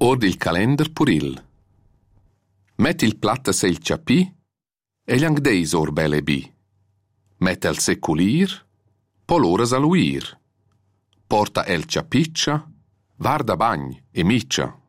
Ord il calender puril. Met il platta se il ciapì e gli angdeis or belle bi. Met el seculir, poloras aluir. Porta el ciapiccia, varda bagn e miccia.